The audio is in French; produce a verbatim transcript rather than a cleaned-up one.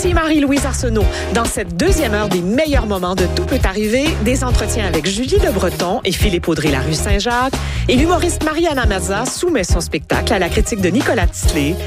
Ici Marie-Louise Arsenault. Dans cette deuxième heure des meilleurs moments de Tout peut arriver, des entretiens avec Julie Le Breton et Philippe Audrey-Larue Saint-Jacques. Et l'humoriste Mariana Mazza soumet son spectacle à la critique de Nicolas Tisley.